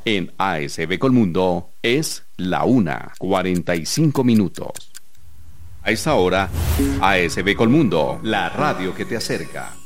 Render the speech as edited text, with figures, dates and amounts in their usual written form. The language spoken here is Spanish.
En ASB Colmundo es la 1:45. A esta hora, ASB Colmundo, la radio que te acerca.